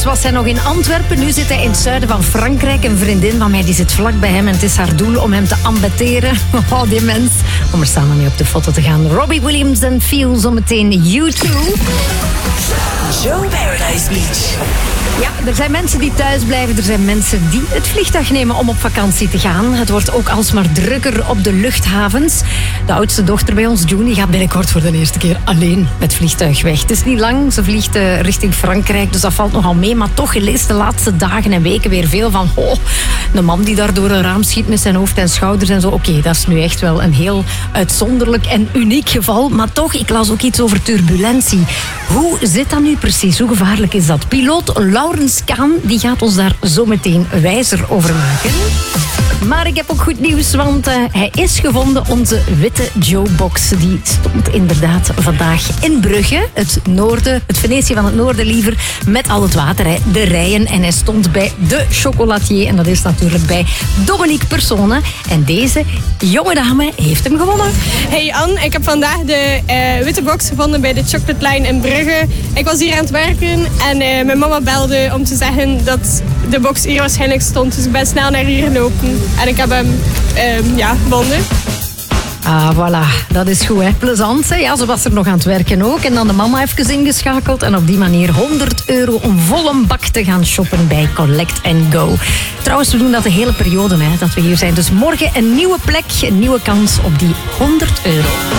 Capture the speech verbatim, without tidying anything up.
was hij nog in Antwerpen. Nu zit hij in het zuiden van Frankrijk. Een vriendin van mij die zit vlak bij hem. En het is haar doel om hem te ambetteren. Oh, die mens. Om er samen mee op de foto te gaan. Robbie Williams en Feel zometeen U twee. Joe Paradise Beach. Ja, er zijn mensen die thuis blijven. Er zijn mensen die het vliegtuig nemen om op vakantie te gaan. Het wordt ook alsmaar drukker op de luchthavens. De oudste dochter bij ons, June, gaat binnenkort voor de eerste keer alleen met vliegtuig weg. Het is niet lang. Ze vliegt uh, richting Frankrijk, dus dat valt nogal mee. Maar toch, je leest de laatste dagen en weken weer veel van... Oh, een man die daar door een raam schiet met zijn hoofd en schouders en zo. Oké, okay, dat is nu echt wel een heel uitzonderlijk en uniek geval. Maar toch, ik las ook iets over turbulentie. Hoe zit dat nu precies? Hoe gevaarlijk is dat? Piloot Laurens Kaan die gaat ons daar zo meteen wijzer over maken. Maar ik heb ook goed nieuws, want uh, hij is gevonden, onze witte Joe-box. Die stond inderdaad vandaag in Brugge, het noorden, het Venetië van het noorden liever, met al het water, hè, de rijen. En hij stond bij de chocolatier, en dat is natuurlijk bij Dominique Persone. En deze jonge dame heeft hem gewonnen. Hey Anne, ik heb vandaag de uh, witte box gevonden bij de Chocolate Line in Brugge. Ik was hier aan het werken en uh, mijn mama belde om te zeggen dat de box hier waarschijnlijk stond. Dus ik ben snel naar hier gelopen. En ik heb hem um, ja, gewonnen. Ah, voilà. Dat is goed, hè. Plezant, hè. Ja, ze was er nog aan het werken ook. En dan de mama even ingeschakeld. En op die manier honderd euro om volle bak te gaan shoppen bij Collect and Go. Trouwens, we doen dat de hele periode, hè, dat we hier zijn. Dus morgen een nieuwe plek, een nieuwe kans op die honderd euro.